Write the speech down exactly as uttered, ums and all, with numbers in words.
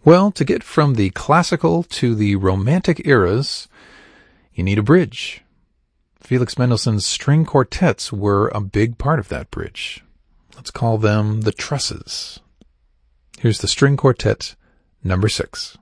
Well, to get from the classical to the romantic eras, you need a bridge. Felix Mendelssohn's string quartets were a big part of that bridge. Let's call them the trusses. Here's the string quartet number six.